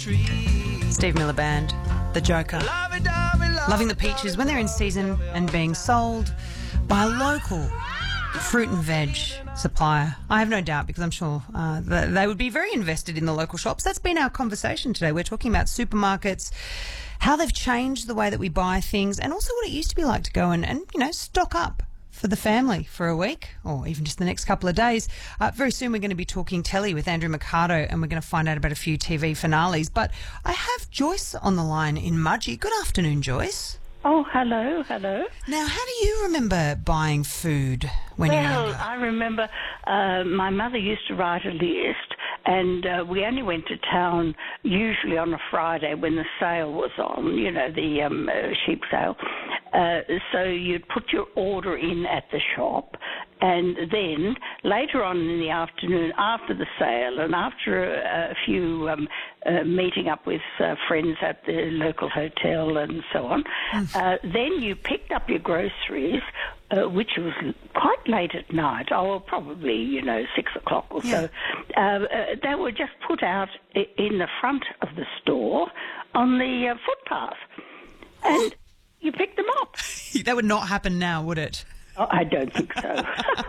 Steve Miller Band, The Joker. Loving the peaches when they're in season and being sold by a local fruit and veg supplier. I have no doubt, because I'm sure that they would be very invested in the local shops. That's been our conversation today. We're talking about supermarkets, how they've changed the way that we buy things, and also what it used to be like to go and stock up for the family for a week or even just the next couple of days. Very soon we're going to be talking telly with Andrew Mercado, and we're going to find out about a few TV finales. But I have Joyce on the line in Mudgee. Good afternoon, Joyce. Oh, hello. Now, how do you remember buying food when you were younger? Well, I remember my mother used to write a list, and we only went to town usually on a Friday when the sale was on, the sheep sale. So you'd put your order in at the shop, and then later on in the afternoon, after the sale and after a few meeting up with friends at the local hotel and so on, then you picked up your groceries, which was quite late at night, probably, 6 o'clock or so. They were just put out in the front of the store on the footpath, and you picked them up. That would not happen now, would it? Oh, I don't think so.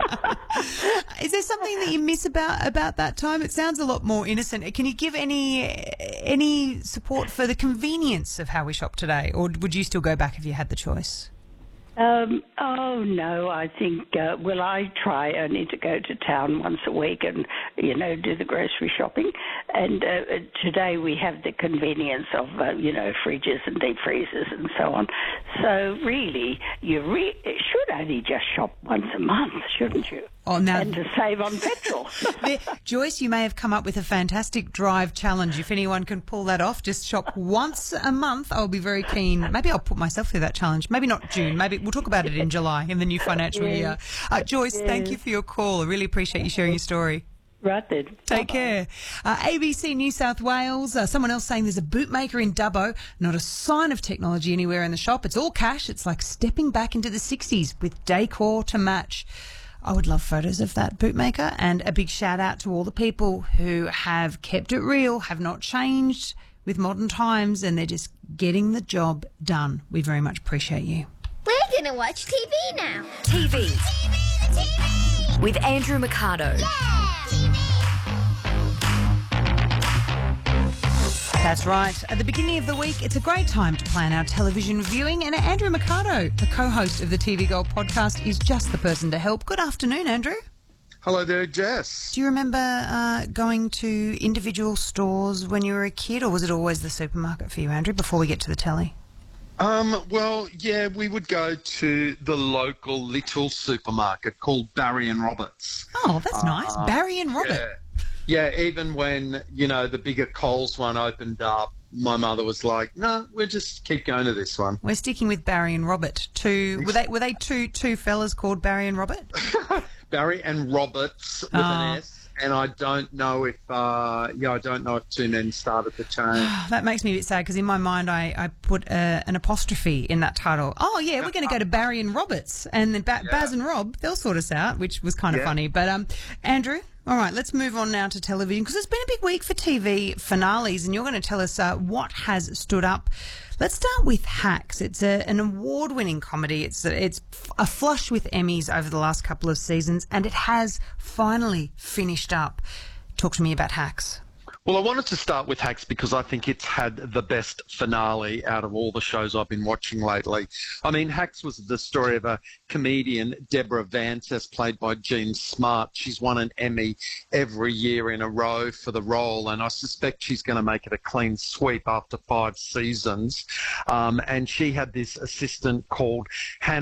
Is there something that you miss about that time? It sounds a lot more innocent. Can you give any support for the convenience of how we shop today, or would you still go back if you had the choice? Oh, no, I think, I try only to go to town once a week and, do the grocery shopping. And today we have the convenience of, fridges and deep freezers and so on. So really, you should only just shop once a month, shouldn't you? Oh, now, and to save on petrol. Joyce, you may have come up with a fantastic drive challenge. If anyone can pull that off, just shop once a month. I'll be very keen. Maybe I'll put myself through that challenge. Maybe not June. Maybe we'll talk about it in July, in the new financial year. Joyce, thank you for your call. I really appreciate you sharing your story. Right then. Take care. ABC New South Wales, someone else saying there's a bootmaker in Dubbo, not a sign of technology anywhere in the shop. It's all cash. It's like stepping back into the 60s with decor to match. I would love photos of that bootmaker, and a big shout out to all the people who have kept it real, have not changed with modern times, and they're just getting the job done. We very much appreciate you. We're going to watch TV now. TV. With Andrew Mercado. Yeah! That's right. At the beginning of the week, it's a great time to plan our television viewing, and Andrew Mercado, the co-host of the TV Gold podcast, is just the person to help. Good afternoon, Andrew. Hello there, Jess. Do you remember going to individual stores when you were a kid, or was it always the supermarket for you, Andrew, before we get to the telly? Well, yeah, we would go to the local little supermarket called Barry and Roberts. Oh, that's nice. Barry and Robert. Yeah, even when, the bigger Coles one opened up, my mother was like, no, we'll just keep going to this one. We're sticking with Barry and Robert. Were they two fellas called Barry and Robert? Barry and Roberts with an S. And I don't know if two men started the chain. That makes me a bit sad, because in my mind I put an apostrophe in that title. Oh, yeah, we're going to go to Barry and Roberts. And then Baz and Rob, they'll sort us out, which was kind of funny. But, Andrew, all right, let's move on now to television, because it's been a big week for TV finales, and you're going to tell us what has stood up. Let's start with Hacks. It's an award-winning comedy. It's a flush with Emmys over the last couple of seasons, and it has finally finished up. Talk to me about Hacks. Well, I wanted to start with Hacks because I think it's had the best finale out of all the shows I've been watching lately. I mean, Hacks was the story of a comedian, Deborah Vance, as played by Jean Smart. She's won an Emmy every year in a row for the role, and I suspect she's going to make it a clean sweep after 5 seasons. And she had this assistant called Hannah